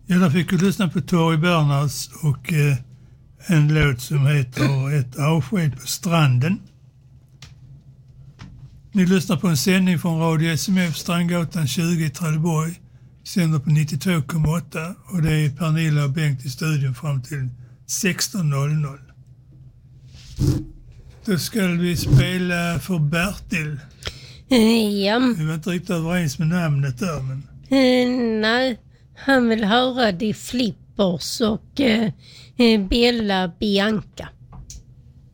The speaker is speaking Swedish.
Ja, där fick du lyssna på Tori Bernhards och en låt som heter Ett avsked på stranden. Ni lyssnar på en sändning från Radio SMF Strandgatan 20 i Trelleborg. Sänder på 92,8 och det är Pernilla och Bengt i studion fram till 16.00. Då ska vi spela för Bertil. Ja. Vi var inte riktigt överens med namnet där, men... Nej, han vill höra de Flippers och Bella Bianca.